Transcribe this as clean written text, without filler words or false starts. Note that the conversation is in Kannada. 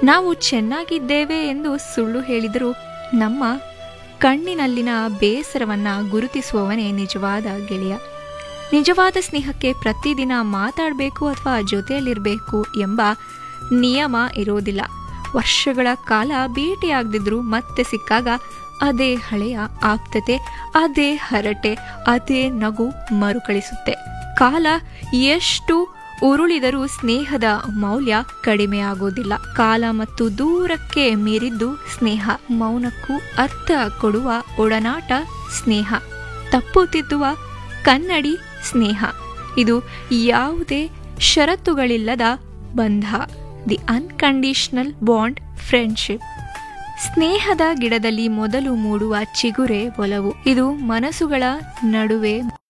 ನಾವು ಚೆನ್ನಾಗಿದ್ದೇವೆ ಎಂದು ಸುಳ್ಳು ಹೇಳಿದರೂ ನಮ್ಮ ಕಣ್ಣಿನಲ್ಲಿನ ಬೇಸರವನ್ನ ಗುರುತಿಸುವವನೇ ನಿಜವಾದ ಗೆಳೆಯ. ನಿಜವಾದ ಸ್ನೇಹಕ್ಕೆ ಪ್ರತಿದಿನ ಮಾತಾಡಬೇಕು ಅಥವಾ ಜೊತೆಯಲ್ಲಿರಬೇಕು ಎಂಬ ನಿಯಮ ಇರೋದಿಲ್ಲ. ವರ್ಷಗಳ ಕಾಲ ಭೇಟಿಯಾಗದಿದ್ರು ಮತ್ತೆ ಸಿಕ್ಕಾಗ ಅದೇ ಹಳೆಯ ಆಪ್ತತೆ, ಅದೇ ಹರಟೆ, ಅದೇ ನಗು ಮರುಕಳಿಸುತ್ತೆ. ಕಾಲ ಎಷ್ಟು ಉರುಳಿದರೂ ಸ್ನೇಹದ ಮೌಲ್ಯ ಕಡಿಮೆ ಆಗೋದಿಲ್ಲ. ಕಾಲ ಮತ್ತು ದೂರಕ್ಕೆ ಮೀರಿದ್ದು ಸ್ನೇಹ. ಮೌನಕ್ಕೂ ಅರ್ಥ ಕೊಡುವ ಒಡನಾಟ ಸ್ನೇಹ. ತಪ್ಪು ತಿದ್ದುವ ಕನ್ನಡಿ ಸ್ನೇಹ. ಇದು ಯಾವುದೇ ಷರತ್ತುಗಳಿಲ್ಲದ ಬಂಧ. The unconditional bond friendship. ಸ್ನೇಹದ ಗಿಡದಲ್ಲಿ ಮೊದಲು ಮೂಡುವ ಚಿಗುರೆ ಒಲವು. ಇದು ಮನಸ್ಸುಗಳ ನಡುವೆ